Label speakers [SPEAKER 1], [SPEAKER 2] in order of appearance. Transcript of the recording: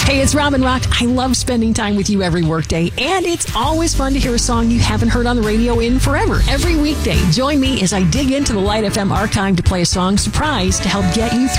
[SPEAKER 1] Hey, it's Robin Rock. I love spending time with you every workday, and it's always fun to hear a song you haven't heard on the radio in forever. Every weekday, join me as I dig into the Light FM archive to play a song surprise to help get you